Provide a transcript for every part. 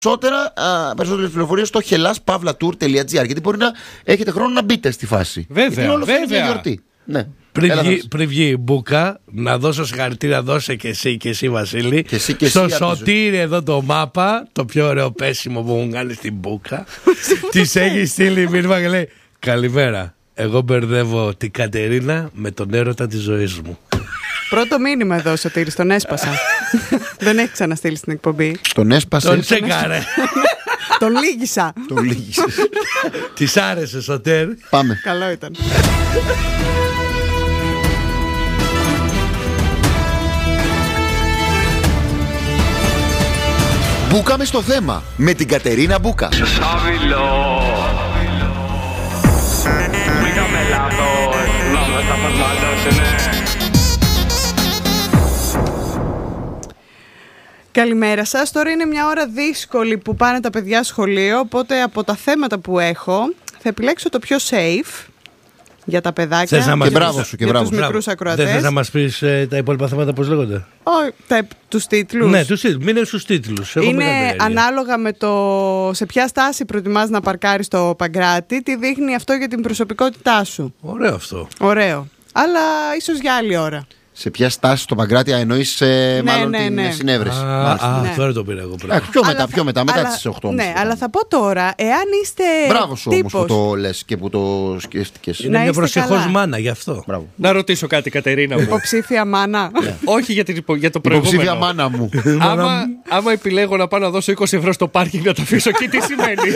Περισσότερες πληροφορίες στο hellas.tour.gr, γιατί μπορεί να έχετε χρόνο να μπείτε στη φάση. Βέβαια, όλο είναι μια γιορτή. Ναι. Πριν βγει η Μπούκα, να δώσω συγχαρητήρια, δώσε και εσύ Βασίλη. Και στο Σωτήρι εδώ το μάπα, το πιο ωραίο πέσιμο που μου κάνει στην Μπούκα. Της έχει στείλει μήνυμα και λέει: καλημέρα. Εγώ μπερδεύω την Κατερίνα με τον έρωτα της ζωής μου. Πρώτο μήνυμα εδώ, Σωτήρη, τον έσπασα. Δεν έχει ξαναστείλει στην εκπομπή. Τον έσπασε. Τον τσεκάρε. Τον λύγησα. Της άρεσε, Σωτήρη. Πάμε. Καλό ήταν. Μπούκαμε στο θέμα με την Κατερίνα Μπούκα. Καλημέρα σας. Τώρα είναι μια ώρα δύσκολη που πάνε τα παιδιά σχολείο, οπότε από τα θέματα που έχω θα επιλέξω το πιο safe για τα παιδάκια και μπράβο σου, για τους μικρούς ακροατές. Δεν θες να μας πεις τα υπόλοιπα θέματα πώς λέγονται? Τους τίτλους. Ναι, τους τίτλους. Μείνε στους τίτλους. Είναι ανάλογα με το σε ποια στάση προτιμάς να παρκάρεις το Παγκράτη, τι δείχνει αυτό για την προσωπικότητά σου. Ωραίο αυτό. Ωραίο. Αλλά ίσως για άλλη ώρα. Σε ποια στάση στο Παγκράτη εννοείς μάλλον την συνέβρεση. Τώρα το πήρα εγώ. Πιο μετά τις 8. Ναι, αλλά θα πω τώρα, εάν είστε. Μπράβο σου όμως που το λες και που το σκέφτηκες. Είναι μια προσεχώς μάνα, γι' αυτό. Να ρωτήσω κάτι, Κατερίνα μου. Υποψήφια μάνα. Όχι για το προηγούμενο. Υποψήφια μάνα μου. Άμα επιλέγω να πάω να δώσω 20 ευρώ στο πάρκινγκ να το αφήσω εκεί, τι σημαίνει?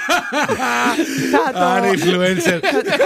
Άρα influencer.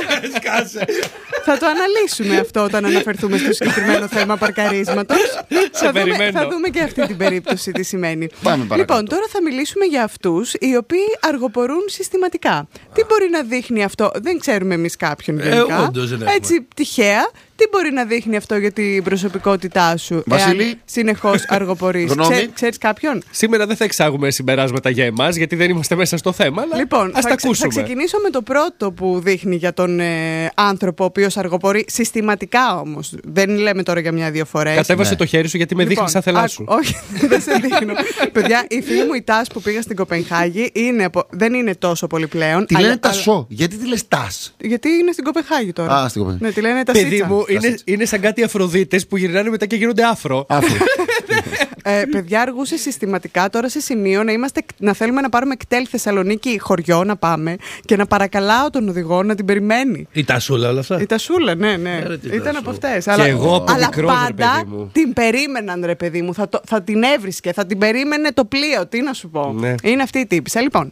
Θα το αναλύσουμε αυτό όταν αναφερθούμε στο συγκεκριμένο θέμα παρκαρίσματος. Θα δούμε και αυτή την περίπτωση τι σημαίνει. Λοιπόν, τώρα θα μιλήσουμε για αυτούς οι οποίοι αργοπορούν συστηματικά. Τι μπορεί να δείχνει αυτό? Δεν ξέρουμε εμείς κάποιον γενικά. Έτσι τυχαία. Τι μπορεί να δείχνει αυτό για την προσωπικότητά σου, Βασίλη, εάν συνεχώς αργοπορείς? Ξέρεις κάποιον? Σήμερα δεν θα εξάγουμε συμπεράσματα για εμάς, γιατί δεν είμαστε μέσα στο θέμα, αλλά λοιπόν, ας τα ακούσουμε. Θα ξεκινήσω με το πρώτο που δείχνει για τον άνθρωπο ο οποίος αργοπορεί συστηματικά όμως. Δεν λέμε τώρα για μια-δύο φορές. Κατέβασε το χέρι σου γιατί με δείχνει σαν θελά σου. Όχι, δεν σε δείχνω. Παιδιά, η φίλη μου η Τάς που πήγα στην Κοπενχάγη δεν είναι τόσο πολύ πλέον. Τη λένε Τασό. Γιατί τη λες Τας? Γιατί είναι στην Κοπενχάγη τώρα. Στην Κοπενχάγη. Ναι, τη λένε Τασίτσα. Παιδί μου, είναι σαν κάτι Αφροδίτες που γυρνάνε μετά και γίνονται άφρο. Παιδιά, αργούσε συστηματικά τώρα σε σημείο να θέλουμε να πάρουμε κτέλ Θεσσαλονίκη χωριό να πάμε και να παρακαλάω τον οδηγό να την περιμένει. Η Τασούλα όλα αυτά. Η Τασούλα, ναι. Ήταν από αυτές. Και εγώ από μικρός, αλλά πάντα την περίμεναν, ρε παιδί μου. Θα την έβρισκε, θα την περίμενε το πλοίο. Τι να σου πω. Ναι. Είναι αυτή η τύπισσα. Λοιπόν,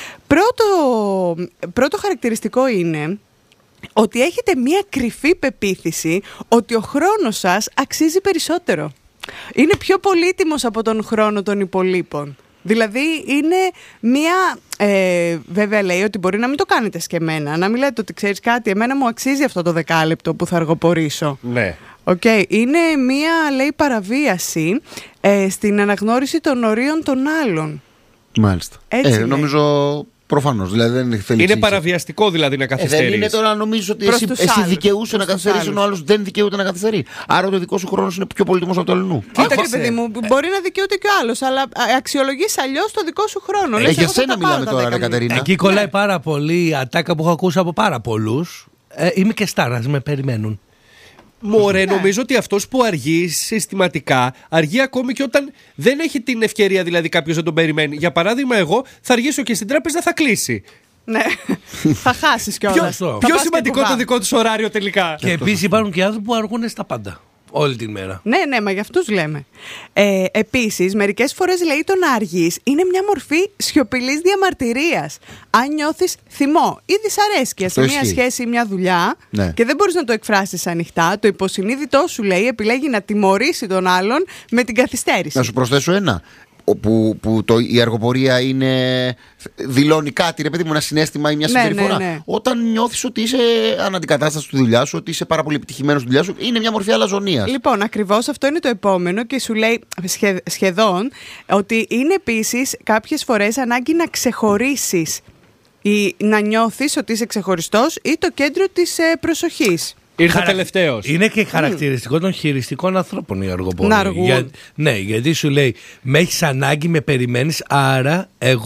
πρώτο χαρακτηριστικό είναι ότι έχετε μία κρυφή πεποίθηση ότι ο χρόνος σας αξίζει περισσότερο. Είναι πιο πολύτιμος από τον χρόνο των υπολείπων. Δηλαδή είναι μία... βέβαια λέει ότι μπορεί να μην το κάνετε σκεμμένα, να μην λέτε ότι ξέρεις κάτι, εμένα μου αξίζει αυτό το δεκάλεπτο που θα αργοπορήσω. Ναι. Είναι μία, λέει, παραβίαση στην αναγνώριση των ορίων των άλλων. Μάλιστα. Έτσι νομίζω... Προφανώς, δηλαδή δεν θέλει. Είναι παραβιαστικό δηλαδή να καθυστερείς. Δεν είναι τώρα να νομίζεις ότι εσύ δικαιούσε να καθυστερείς, ενώ ο άλλος δεν δικαιούται να καθυστερεί. Άρα το δικό σου χρόνος είναι πιο πολύτιμος από το αλλού. Κοίταξε, παιδί μου, μπορεί να δικαιούται και ο άλλος, αλλά αξιολογείς αλλιώς το δικό σου χρόνο. Για σένα μιλάμε τώρα, ρε Κατερίνα. Εκεί κολλάει πάρα πολύ η ατάκα που έχω ακούσει από πάρα πολλούς. Είμαι και στάρας, με περιμένουν. Μωρέ, νομίζω ότι αυτός που αργεί συστηματικά αργεί ακόμη και όταν δεν έχει την ευκαιρία, δηλαδή κάποιος να τον περιμένει. Για παράδειγμα, εγώ θα αργήσω και στην τράπεζα θα κλείσει. Ναι, θα χάσεις κιόλας. Πιο σημαντικό το δικό τους ωράριο τελικά. Και επίσης υπάρχουν και άνθρωποι που αργούν στα πάντα. Όλη την μέρα. Ναι, μα για αυτούς λέμε. Επίσης, μερικές φορές λέει το να αργείς είναι μια μορφή σιωπηλής διαμαρτυρίας. Αν νιώθεις θυμό ή δυσαρέσκεια σε μια σχέση ή μια δουλειά, ναι, και δεν μπορείς να το εκφράσεις ανοιχτά, το υποσυνείδητό σου, λέει, επιλέγει να τιμωρήσει τον άλλον με την καθυστέρηση. Να σου προσθέσω ένα. Που η αργοπορία δηλώνει κάτι, ρε παιδί μου, ένα συναίσθημα ή μια συμπεριφορά. Ναι. Όταν νιώθεις ότι είσαι αναντικατάσταση στη δουλειά σου, ότι είσαι πάρα πολύ επιτυχημένος στη δουλειά σου, είναι μια μορφή αλαζονίας. Λοιπόν, ακριβώς αυτό είναι το επόμενο και σου λέει σχεδόν ότι είναι επίσης κάποιες φορές ανάγκη να ξεχωρίσεις ή να νιώθεις ότι είσαι ξεχωριστός ή το κέντρο της προσοχής. Ήρθα τελευταίος. Είναι και χαρακτηριστικό των χειριστικών ανθρώπων η αργοπορία. Ναι, γιατί σου λέει, με έχεις ανάγκη, με περιμένεις, άρα εγώ